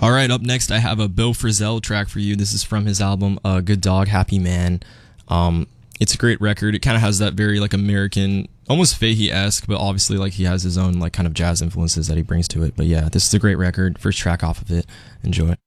All right, up next I have a Bill Frisell track for you. This is from his album Good Dog, Happy Man. It's a great record. It kind of has that very like American, almost Fahey-esque, but obviously like he has his own like kind of jazz influences that he brings to it. But yeah, this is a great record. First track off of it. Enjoy.